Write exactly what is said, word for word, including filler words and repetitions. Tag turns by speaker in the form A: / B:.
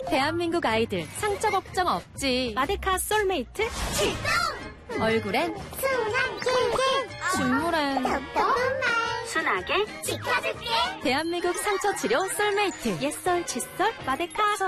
A: 대한민국 아이들 상처 걱정 없지. 마데카 솔메이트
B: 출동!
A: 얼굴엔
B: 순한 길게
A: 중물엔
B: 똑똑한 말
A: 순하게
B: 지켜줄게.
A: 대한민국 상처 치료 솔메이트 옛설 칫솔 마데카